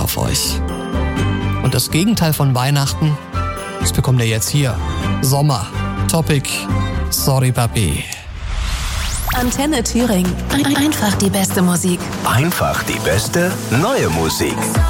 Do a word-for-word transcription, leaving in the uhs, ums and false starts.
auf euch. Und das Gegenteil von Weihnachten, das bekommt ihr jetzt hier. Sommer. Topic. Sorry, Papi. Antenne Thüringen. Ein- Einfach die beste Musik. Einfach die beste neue Musik.